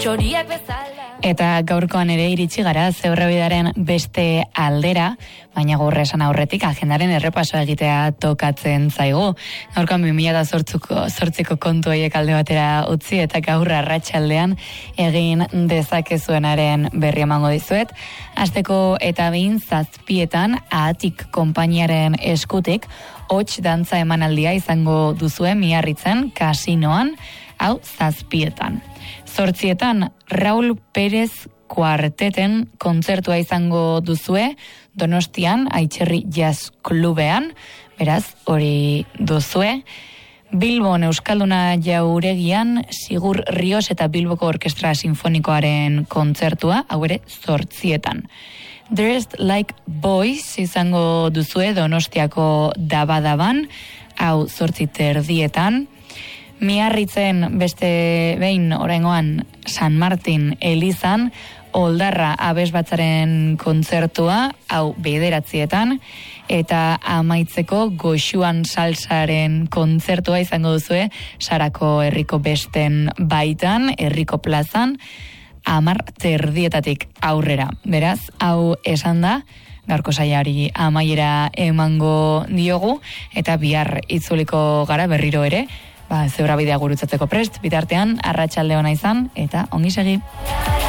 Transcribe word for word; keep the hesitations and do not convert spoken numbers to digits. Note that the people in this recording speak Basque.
Eta gaurkoan ere iritsi gara Zebrabidaren beste aldera, baina gaur esan aurretik agendaren errepasoa egitea tokatzen zaigu. Gaurkoan bi mila zortziko kontu horiek alde batera utzi eta gaur arratsaldean egin dezakezuenaren berri emango dizuet. Hasteko eta behin zazpietan Ahatik konpainiaren eskutik hots dantza emanaldia izango duzue Miarritzen kasinoan, hau zazpietan. Zortzietan Raul Pérez kuarteten kontzertua izango duzue Donostian Aitxerri Jazz Klubean, beraz hori duzue. Bilbon Euskalduna Jauregian Sigur Rios eta Bilboko Orkestra Sinfonikoaren kontzertua, hau ere zortzietan. Dressed Like Boys izango duzue Donostiako Dabadaban, hau zortzi terdietan. Miarritzen beste behin oraingoan San Martin Elizan Oldarra abesbatzaren kontzertua, hau bederatzietan, eta amaitzeko Goxuan salsaren kontzertua izango duzue Sarako herriko besten baitan, herriko plazan, amar terdietatik aurrera. Beraz, hau esan da, gaurko sailari amaiera emango diogu, eta bihar itzuliko gara berriro ere, ba, Zebrabidea gurutzatzeko prest, bitartean, arratsalde ona izan, eta ongi segi.